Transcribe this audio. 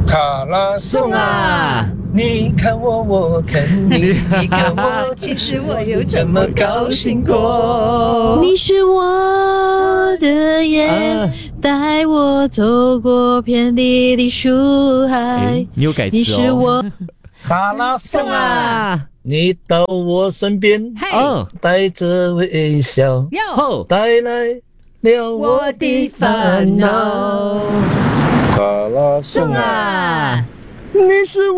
卡拉送啊！ 你看我，我看你，你看我， 其实我有这么高兴过。 你是我的眼，带我走过遍地的树海。 你有改词哦。 你是我卡拉送啊！ 你到我身边，带着微笑，带来了我的烦恼。卡拉送啊！ 你是我